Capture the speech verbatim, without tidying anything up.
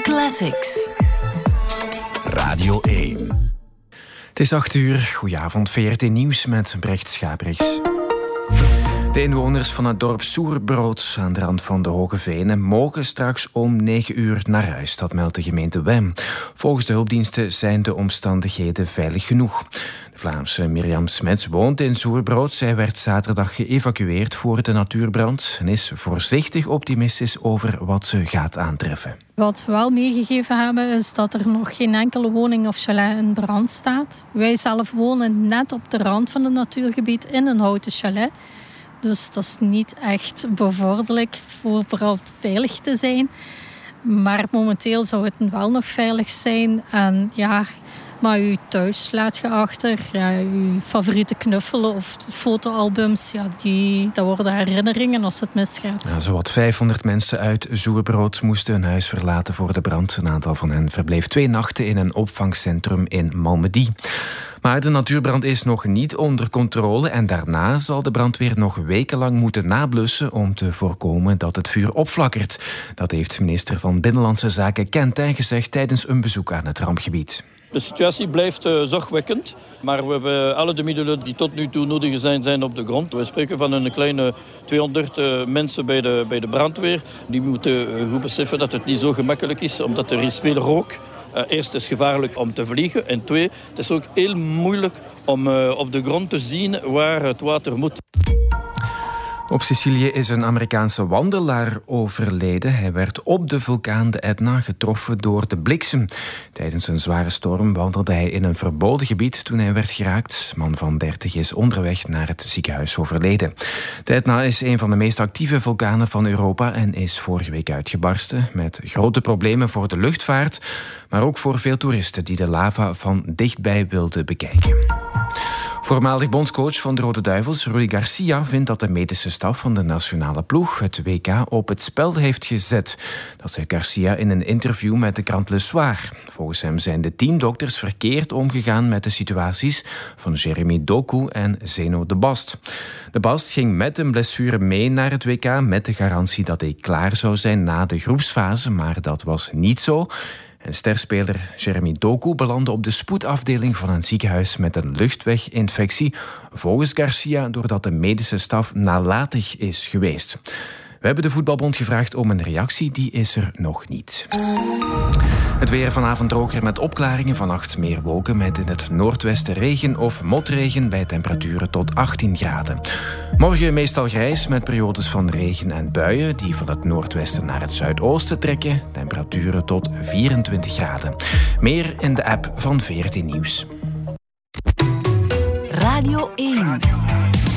Classics. Radio één. Het is acht uur. Goedenavond, V R T Nieuws met Brecht Schabrichs. De inwoners van het dorp Soerbrood aan de rand van de Hoge Venen mogen straks om negen uur naar huis. Dat meldt de gemeente Wem. Volgens de hulpdiensten zijn de omstandigheden veilig genoeg. De Vlaamse Mirjam Smets woont in Soerbrood. Zij werd zaterdag geëvacueerd voor de natuurbrand en is voorzichtig optimistisch over wat ze gaat aantreffen. Wat we wel meegegeven hebben is dat er nog geen enkele woning of chalet in brand staat. Wij zelf wonen net op de rand van het natuurgebied in een houten chalet. Dus dat is niet echt bevorderlijk voor brandveilig te zijn. Maar momenteel zou het wel nog veilig zijn. En ja, maar uw thuis laat je achter. Ja, uw favoriete knuffelen of fotoalbums, ja, die, dat worden herinneringen als het misgaat. Ja, zowat vijfhonderd mensen uit Soerbrood moesten hun huis verlaten voor de brand. Een aantal van hen verbleef twee nachten in een opvangcentrum in Malmedy. Maar de natuurbrand is nog niet onder controle en daarna zal de brandweer nog wekenlang moeten nablussen om te voorkomen dat het vuur opflakkert. Dat heeft minister van Binnenlandse Zaken Kentijn gezegd tijdens een bezoek aan het rampgebied. De situatie blijft uh, zorgwekkend, maar we hebben alle de middelen die tot nu toe nodig zijn, zijn op de grond. We spreken van een kleine tweehonderd uh, mensen bij de, bij de brandweer. Die moeten uh, goed beseffen dat het niet zo gemakkelijk is, omdat er is veel rook. Uh, eerst is het gevaarlijk om te vliegen en twee, het is ook heel moeilijk om uh, op de grond te zien waar het water moet. Op Sicilië is een Amerikaanse wandelaar overleden. Hij werd op de vulkaan de Etna getroffen door de bliksem. Tijdens een zware storm wandelde hij in een verboden gebied toen hij werd geraakt. De man van dertig is onderweg naar het ziekenhuis overleden. De Etna is een van de meest actieve vulkanen van Europa en is vorige week uitgebarsten. Met grote problemen voor de luchtvaart, maar ook voor veel toeristen die de lava van dichtbij wilden bekijken. Voormalig bondscoach van de Rode Duivels, Rudi Garcia, vindt dat de medische staf van de nationale ploeg het W K op het spel heeft gezet. Dat zei Garcia in een interview met de krant Le Soir. Volgens hem zijn de teamdokters verkeerd omgegaan met de situaties van Jeremy Doku en Zeno de Bast. De Bast ging met een blessure mee naar het W K met de garantie dat hij klaar zou zijn na de groepsfase, maar dat was niet zo. En sterspeler Jeremy Doku belandde op de spoedafdeling van een ziekenhuis met een luchtweginfectie. Volgens Garcia doordat de medische staf nalatig is geweest. We hebben de Voetbalbond gevraagd om een reactie, die is er nog niet. Het weer vanavond droger met opklaringen, vannacht meer wolken met in het noordwesten regen of motregen bij temperaturen tot achttien graden. Morgen meestal grijs met periodes van regen en buien die van het noordwesten naar het zuidoosten trekken. Temperaturen tot vierentwintig graden. Meer in de app van V R T Nieuws. Radio één.